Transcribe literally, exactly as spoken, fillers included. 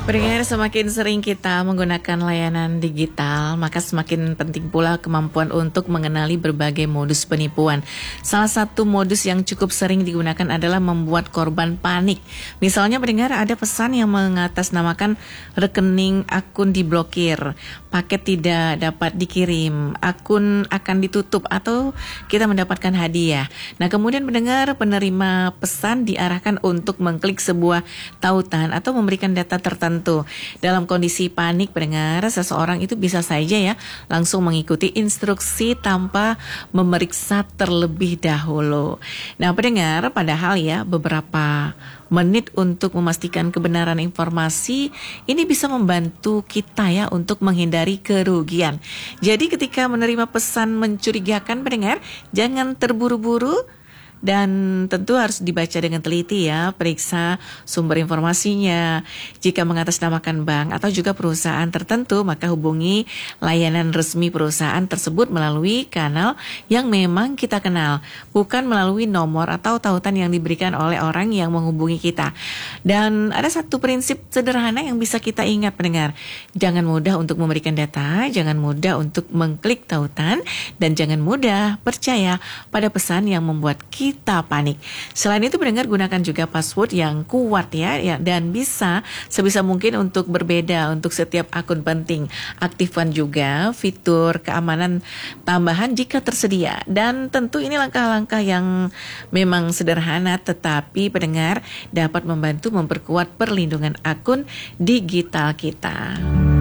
Pendengar, semakin sering kita menggunakan layanan digital, maka semakin penting pula kemampuan untuk mengenali berbagai modus penipuan. Salah satu modus yang cukup sering digunakan adalah membuat korban panik. Misalnya, pendengar, ada pesan yang mengatasnamakan rekening akun diblokir, paket tidak dapat dikirim, akun akan ditutup, atau kita mendapatkan hadiah. Nah, kemudian pendengar, penerima pesan diarahkan untuk mengklik sebuah tautan atau memberikan data tertentu. Dalam kondisi panik, pendengar, seseorang itu bisa saja ya langsung mengikuti instruksi tanpa memeriksa terlebih dahulu. Nah, pendengar, padahal ya beberapa menit untuk memastikan kebenaran informasi ini bisa membantu kita ya untuk menghindari kerugian. Jadi ketika menerima pesan mencurigakan, pendengar, jangan terburu-buru. Dan tentu harus dibaca dengan teliti ya, periksa sumber informasinya. Jika mengatasnamakan bank atau juga perusahaan tertentu, maka hubungi layanan resmi perusahaan tersebut melalui kanal yang memang kita kenal, bukan melalui nomor atau tautan yang diberikan oleh orang yang menghubungi kita. Dan ada satu prinsip sederhana yang bisa kita ingat, pendengar. Jangan mudah untuk memberikan data, jangan mudah untuk mengklik tautan, dan jangan mudah percaya pada pesan yang membuat kita kita panik. Selain itu, pendengar, gunakan juga password yang kuat ya, ya dan bisa sebisa mungkin untuk berbeda untuk setiap akun penting. Aktifkan juga fitur keamanan tambahan jika tersedia. Dan tentu ini langkah-langkah yang memang sederhana, tetapi pendengar dapat membantu memperkuat perlindungan akun digital kita.